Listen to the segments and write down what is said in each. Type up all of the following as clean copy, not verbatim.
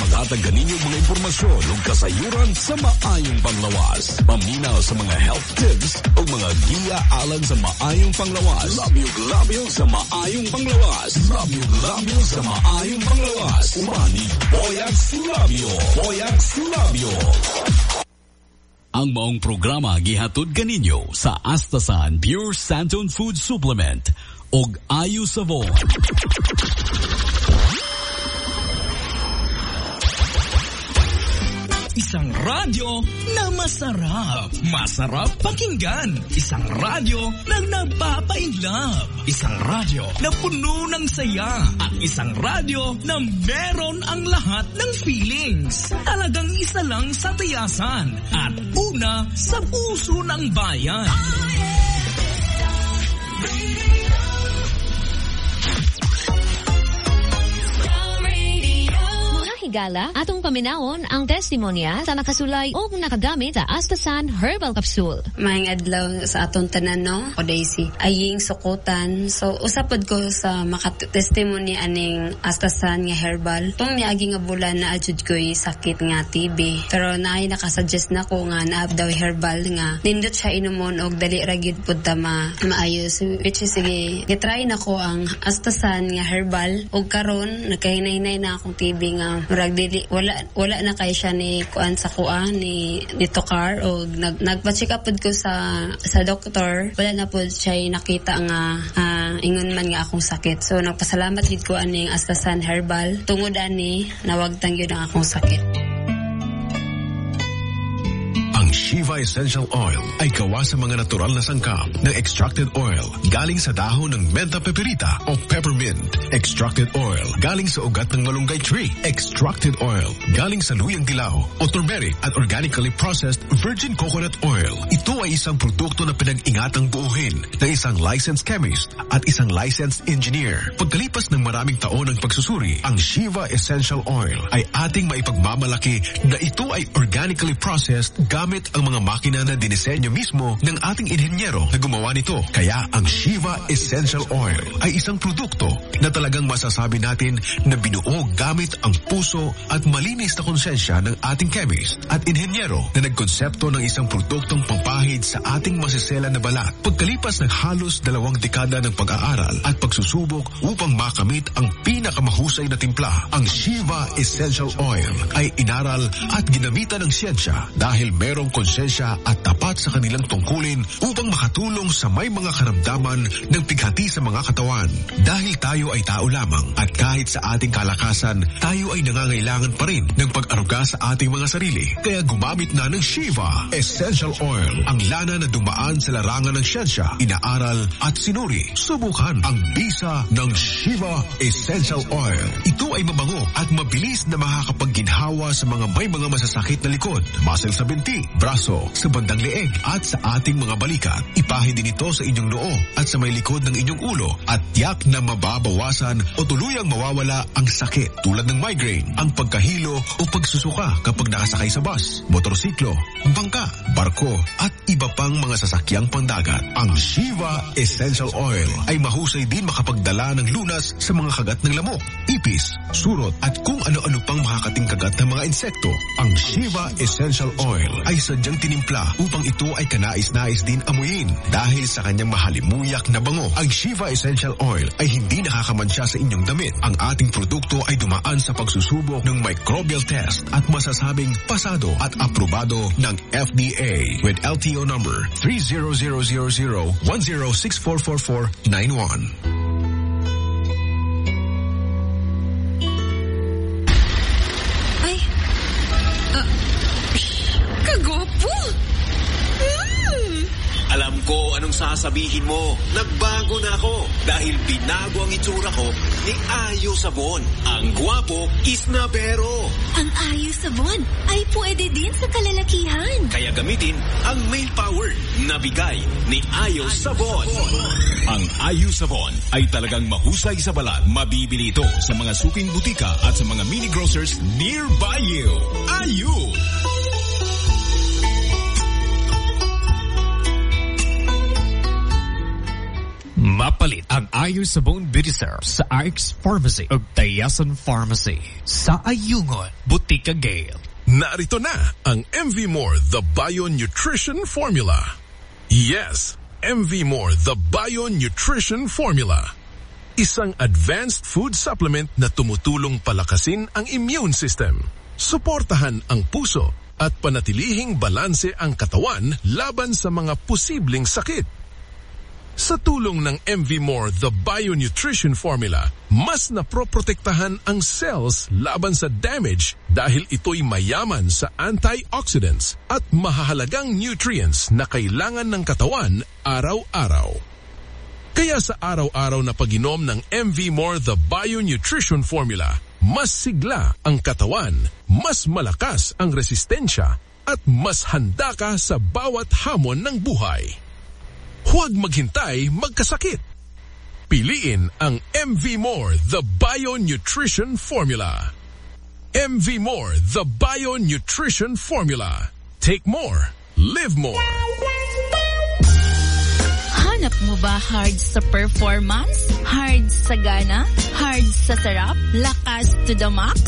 maghatag kaninyo mga impormasyon ug kasayuran sa maayong panglawas. Paminaw sa mga health tips o mga giya alang sa maayong panglawas. Labyo sa maayong panglawas. Labyo sa maayong panglawas. Umani Boyax Labyo. Boyax Labyo. Ang maong programa gihatod kaninyo sa Astasan Pure Santon Food Supplement og Ayu Savon. Isang radyo na masarap. Masarap pakinggan. Isang radyo na nagpapa-inlove. Isang radyo na puno ng saya. At isang radyo na meron ang lahat ng feelings. Talagang isa lang sa tiyasan. At una sa puso ng bayan. Higala, atong paminawon ang testimonya sa nakasulay o nakagamit sa Astasan Herbal Capsule. Maayong adlaw sa atong tanan, no? O Daisy, aying sukutan. So, usapod ko sa makatestimony aning Astasan nga herbal. Itong niagi nga bulan na adjud ko'y sakit nga TB. Pero naay nakasuggest na ko nga naab daw herbal nga nindot siya inumon og dali ragid pud ta maayos. Which is, sige, gitry na ko ang Astasan nga herbal. Og karon nagkahinay-hinay na akong TB nga murag dili wala na kay siya ni kuan sa kuan ni Tokar o nagpa-check up pud ko sa doktor, wala na pud siya nakita nga ingon man nga akong sakit. So nagpasalamat gid ko aning Astasan herbal tungod ani nawagtang gyud ang akong sakit. Shiva Essential Oil ay gawa sa mga natural na sangkap ng extracted oil galing sa dahon ng menta peperita o peppermint. Extracted oil galing sa ugat ng malunggay tree. Extracted oil galing sa luyang dilaw o turmeric at organically processed virgin coconut oil. Ito ay isang produkto na pinag-ingatang buuhin ng isang licensed chemist at isang licensed engineer. Pagkalipas ng maraming taon ng pagsusuri, ang Shiva Essential Oil ay ating maipagmamalaki na ito ay organically processed gamit ang mga makina na dinisenyo mismo ng ating inhenyero na gumawa nito. Kaya ang Shiva Essential Oil ay isang produkto na talagang masasabi natin na binuo gamit ang puso at malinis na konsensya ng ating chemist at inhenyero na nagkonsepto ng isang produktong pampahid sa ating masisela na balat. Pagkalipas ng halos 2 dekada ng pag-aaral at pagsusubok upang makamit ang pinakamahusay na timpla, ang Shiva Essential Oil ay inaral at ginamitan ng siyensya dahil merong konsensya at tapat sa kanilang tungkulin upang makatulong sa may mga karamdaman ng pighati sa mga katawan. Dahil tayo ay tao lamang at kahit sa ating kalakasan, tayo ay nangangailangan pa rin ng pag-aruga sa ating mga sarili. Kaya gumamit na ng Shiva Essential Oil, ang lana na dumaan sa larangan ng siyensya, inaaral at sinuri. Subukan ang bisa ng Shiva Essential Oil. Ito ay mabango at mabilis na makakapagginhawa sa mga may mga masasakit na likod, muscle sa binti, braso, sa bandang leeg at sa ating mga balikat. Ipahid din ito sa inyong noo at sa may likod ng inyong ulo at tiyak na mababawasan o tuluyang mawawala ang sakit tulad ng migraine, ang pagkahilo o pagsusuka kapag nakasakay sa bus, motorsiklo, bangka, barko at iba pang mga sasakyang pandagat. Ang Shiva Essential Oil ay mahusay din makapagdala ng lunas sa mga kagat ng lamok, ipis, surot at kung ano-ano pang makakating kagat ng mga insekto. Ang Shiva Essential Oil ay sadyang tinimpla upang ito ay kanais-nais din amuyin dahil sa kanyang mahalimuyak na bango. Ang Shiva Essential Oil ay hindi nakakamansya sa inyong damit. Ang ating produkto ay dumaan sa pagsusubok ng microbial test at masasabing pasado at aprobado ng FDA with LTO number 3000010644491. Alam ko anong sasabihin mo. Nagbago na ako dahil binago ang itsura ko ni Ayu Sabon. Ang gwapo is nabero. Ang Ayu Sabon ay pwede din sa kalalakihan. Kaya gamitin ang male power na bigay ni Ayu Sabon. Ang Ayu Sabon ay talagang mahusay sa balat. Mabibili ito sa mga suking butika at sa mga mini grocers nearby you. Ayu! Mapalit ang Ayo Sabon Bidiser sa RX Pharmacy o Tayasan Pharmacy. Sa Ayungon, Butika Gale. Narito na ang MV More The Bio Nutrition Formula. Yes, MV More The Bio Nutrition Formula. Isang advanced food supplement na tumutulong palakasin ang immune system, suportahan ang puso at panatilihing balanse ang katawan laban sa mga posibleng sakit. Sa tulong ng MV More The Bio Nutrition Formula, mas naproprotektahan ang cells laban sa damage dahil ito'y mayaman sa antioxidants at mahahalagang nutrients na kailangan ng katawan araw-araw. Kaya sa araw-araw na pag-inom ng MV More The Bio Nutrition Formula, mas sigla ang katawan, mas malakas ang resistensya, at mas handa ka sa bawat hamon ng buhay. Huwag maghintay magkasakit. Piliin ang MV More The Bio Nutrition Formula. MV More The Bio Nutrition Formula. Take more, live more. Hanap mo ba hard sa performance? Hard sa gana? Hard sa sarap? Lakas to the max?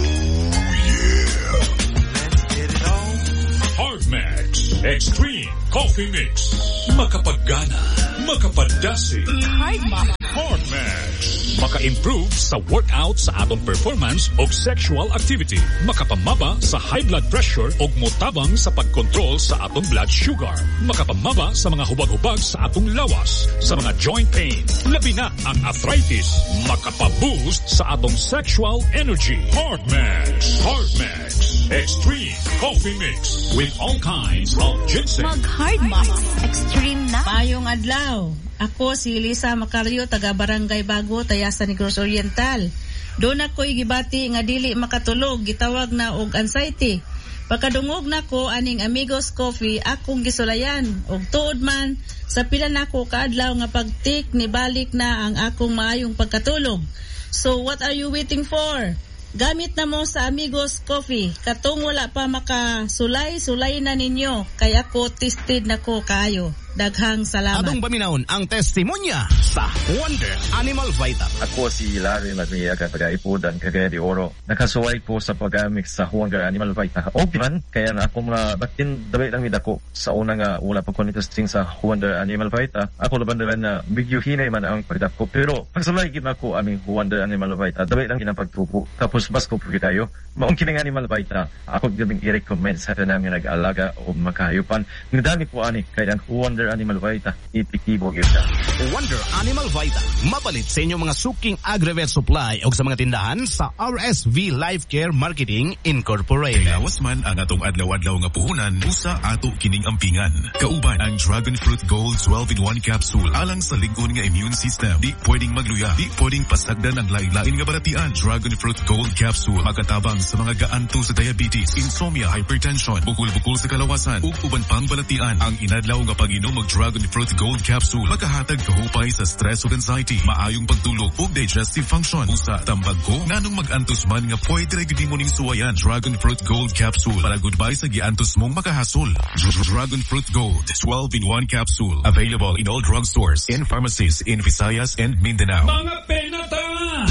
Hard Max Extreme Coffee Mix. Makapagana, makapadasi. Hard Max. Hard Max. Maka-improve sa workout sa atong performance o sexual activity. Makapamaba sa high blood pressure o motabang sa pagkontrol sa atong blood sugar. Makapamaba sa mga hubag-hubag sa atong lawas. Sa mga joint pain, labi na ang arthritis. Makapaboost sa atong sexual energy. Hard Max. Hard Max. Extreme Coffee Mix with all kinds of ginseng. Mag-Hard Max Extreme na. Mayong adlaw. Ako si Lisa Macario, taga Barangay Bago, Tayasan, Negros Oriental. Doon ako'y gibati nga dili makatulog, gitawag na og anxiety. Pagkadungog nako aning Amigos Coffee, akong gisulayan. Og tuod man, sa pila nako kaadlaw nga pagtik ni balik na ang akong maayong pagkatulog. So what are you waiting for? Gamit na mo sa Amigos Coffee. Katong wala pa makasulay na ninyo. Kaya ako tested na ko kayo. Daghang salamat. Atong paminahon ang testimonya sa Wonder Animal Vita. Ako si Larry Magniaga, taga-Ipudan, Cagayan de Oro. Nakasuway ko sa pag-amik sa Wonder Animal Vita. Okay man, kaya na ako batin dabi lang ako sa una nga wala pa ko testing sa Wonder Animal Vita. Ako laban na medyo hinay man ang pagdap ko. Pero pagsulay gid ako aming Wonder Animal Vita, dabi lang ginapagtupo. Tapos mas ko pugit tayo. Maong kining Animal Vita, ako gabing i-recommend sa tanang nag-alaga o makahayupan. Ngadami po ani kaya ang Wonder Animal Vita, itikibo kita. Wonder Animal Vita, mapalit sa inyong mga suking agri-vet supply o sa mga tindahan sa RSV Life Care Marketing Incorporated. Kailawas man ang atong adlaw-adlaw nga puhunan, usa ato kining ampingan. Kauban ang Dragon Fruit Gold 12-in-1 capsule alang sa lingkod nga immune system. Di pwedeng magluya, di pwedeng pasagdan ang lain-lain nga baratian. Dragon Fruit Gold capsule magatabang sa mga gaanto sa diabetes, insomnia, hypertension, bukol-bukol sa kalawasan, ug uban pang balatian. Ang inadlaw nga pag-inom og Dragon Fruit Gold capsule makahatag kahupay sa stress ug anxiety, maayong pagtulog ug digestive function. Usa tambag ko nganong mag-antos man nga pwede ra gyud mo ning suwayan. Dragon Fruit Gold capsule para goodbye sa giantos mong makahasol. Dragon Fruit Gold 12-in-1 capsule available in all drugstores and pharmacies in Visayas and Mindanao. Mga penata!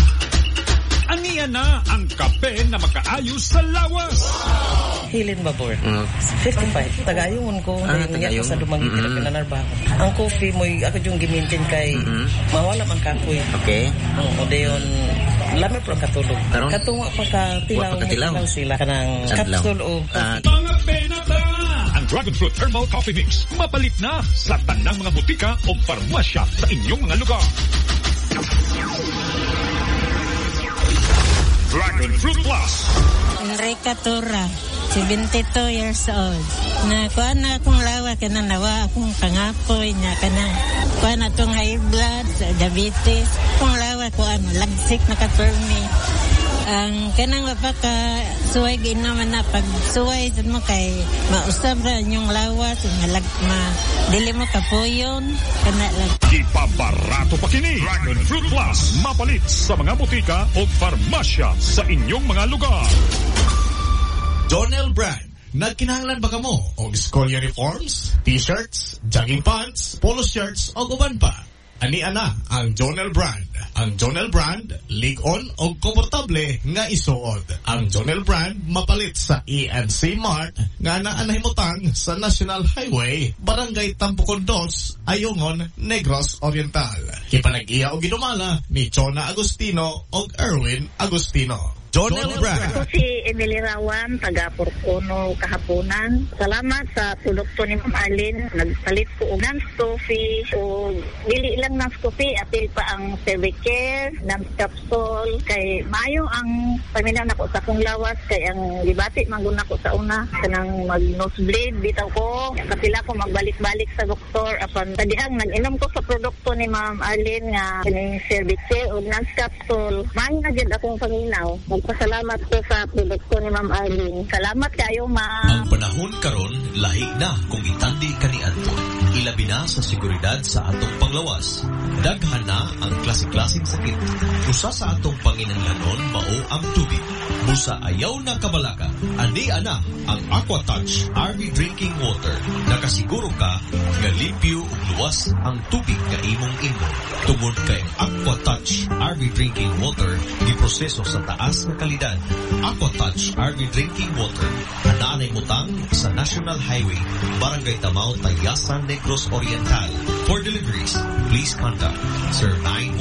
Aniya na ang kape na makaayo sa lawas. Hilin Babor. 55. Tagayungon ko. Tagayungon. Sa dumangit na pinanarbaho. Ang coffee mo, ako yung gimintin kay mawala man kapoy. Okay. O dayon, lamay po ang katulog. Katunga pa katilaw sila kanang capsule o coffee. Mga penata! Ang Dragon Fruit Herbal Coffee Mix. Mapalit na sa tanang mga butika o farmasya sa inyong mga lugar. Dragon Fruit Plus. Enrica Torra, 72 years old. Nakuha na akong lawa, nawa akong pangapoy na kuha na itong high blood, diabetes. Kung lawa ko, lagsik na ka-permi. Ang kanang wapaka suway ginaman na pag suway mo kay mausab ra yung lawas dili mo kapuyon kana lang. Ipabarato pa kini Dragon Fruit Plus mapalit sa mga butika o farmasya sa inyong mga lugar. Donnell Brand, nagkinahanglan ba kamo og school uniforms, t-shirts, jogging pants, polo shirts o uban pa? Ani ana ang Jonel brand. Ang Jonel brand, lig-on o komportable nga isuod. Ang Jonel brand mapalit sa ENC Mart nga naanahimutang sa National Highway, Barangay Tampukon 2, Ayungon, Negros Oriental. Kipanag-iya o ginumala ni Chona Agustino o Erwin Agustino. Jonel brand. Ako si Emily Rawan, taga Porcono, Kahaponan. Salamat sa produkto ni Ma'am Arlene. Nagpalit ko og non-coffee o dili lang non-coffee, apil pa ang Cervicare, non-capsule. Kay maayo ang paminaw nako sa akong lawas, kay ang gibati mangguna ko sa una kanang mag-nosebleed bitaw ko. Kapila ko magbalik-balik sa doktor apan tadihang nag-inom ko sa produkto ni Ma'am Arlene nga kining Cervicare o non-capsule. Maayo na gyud akong paminaw. Pasalamat ko sa produkto ni Ma'am Arlene. Salamat kayo, Ma'am. Ang panahon karon lahi na kung itandi kaniadto. Ilabi na sa seguridad sa atong panglawas. Daghan na ang klase-klaseng sakit. Usa sa atong panginahanglanon mao ang tubig. Busa ayaw na kabalaka. Ani ana ang AquaTouch RV Drinking Water. Nakasiguro ka nga limpyo ug luwas ang tubig nga imong inom. Tungod kay AquaTouch RV Drinking Water giproseso sa taas na kalidad. AquaTouch RV Drinking Water anaanay mutang sa National Highway, Barangay Tamao, Tayasan, Negros Oriental. For deliveries, please contact Sir 9